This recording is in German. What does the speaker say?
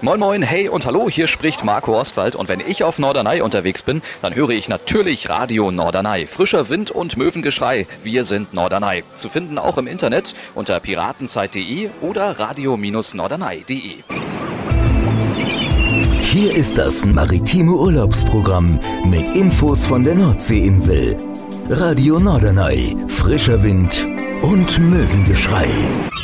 Moin Moin, hey und hallo, hier spricht Marco Ostwald und wenn ich auf Norderney unterwegs bin, dann höre ich natürlich Radio Norderney. Frischer Wind und Möwengeschrei, wir sind Norderney. Zu finden auch im Internet unter piratenzeit.de oder radio-norderney.de. Hier ist das maritime Urlaubsprogramm mit Infos von der Nordseeinsel. Radio Norderney, frischer Wind und Möwengeschrei.